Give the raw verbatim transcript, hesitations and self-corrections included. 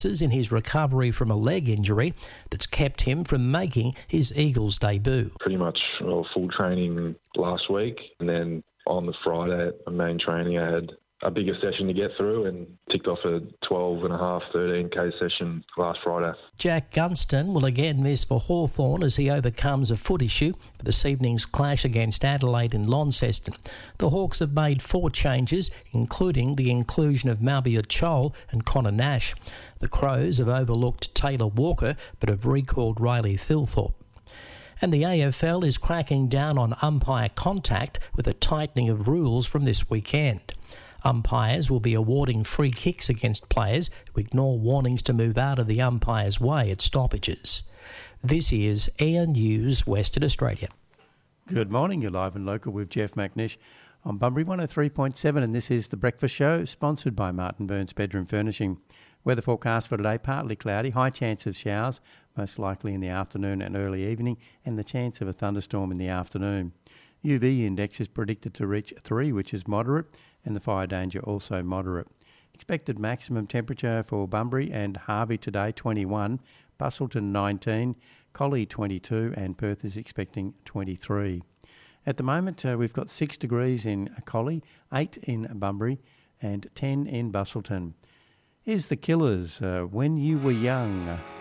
in his recovery from a leg injury that's kept him from making his Eagles debut. Pretty much well, full training last week, and then on the Friday at main training I had a bigger session to get through and ticked off a twelve and a half, thirteen K session last Friday. Jack Gunston will again miss for Hawthorn as he overcomes a foot issue for this evening's clash against Adelaide in Launceston. The Hawks have made four changes, including the inclusion of Malbia Chol and Connor Nash. The Crows have overlooked Taylor Walker but have recalled Riley Thilthorpe. And the A F L is cracking down on umpire contact with a tightening of rules from this weekend. Umpires will be awarding free kicks against players who ignore warnings to move out of the umpire's way at stoppages. This is Air News Western Australia. Good morning, you're live and local with Jeff McNish on Bunbury one oh three point seven, and this is The Breakfast Show, sponsored by Martin Burns Bedroom Furnishing. Weather forecast for today, partly cloudy, high chance of showers, most likely in the afternoon and early evening, and the chance of a thunderstorm in the afternoon. U V index is predicted to reach three, which is moderate, and the fire danger also moderate. Expected maximum temperature for Bunbury and Harvey today, twenty-one, Busselton nineteen, Collie twenty-two, and Perth is expecting twenty-three. At the moment, uh, we've got six degrees in Collie, eight in Bunbury, and ten in Busselton. Here's the Killers, uh, When You Were Young.